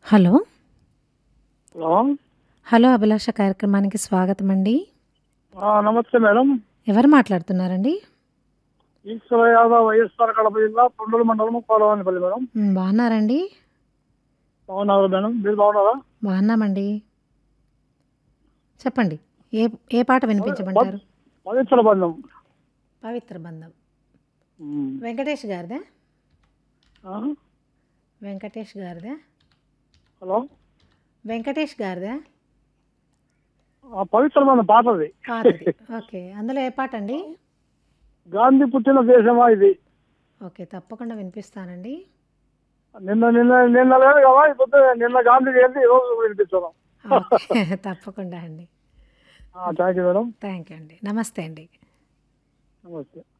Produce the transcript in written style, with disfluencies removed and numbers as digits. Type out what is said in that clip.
Hello. Hello. Hello అభిలాష కార్యక్రమానికి స్వాగతమండి. నమస్తే madam. ఎవరు మాట్లాడుతున్నారండి? ఈశ్వర యాదవ్, వైఎస్ఆర్ కడప జిల్లా పొండూరు మండలం కోలవానిపల్లి మేడం. బాగున్నారండి? బాగున్నారు మేడం, మీరు బాగున్నారా? బాగున్నామండి. చెప్పండి. ఏ ఏ పాట వినిపించమంటారు? పవిత్ర బంధం. పవిత్ర బంధం. ఉమ్. వెంకటేష్ గారిదే? ఆ? వెంకటేష్ గారిదే? హలో. వెంకటేష్ గారిదే? పవిత్ర బంధం పాతది. పాతది. ఓకే. అందులో ఏ పాట అండి? గాంధీ పుట్టిన దేశమా ఇది. ఓకే, తప్పకుండా వినిపిస్తానండి. నిన్న నిన్న నిన్న లేదు కదా, ఇప్పుడు నిన్న గాంధీ జయంతి, ఈరోజు వినిపించడం. ఓకే, తప్పకుండా అండి. Thank you madam. Thank you అండి. నమస్తే అండి. నమస్తే.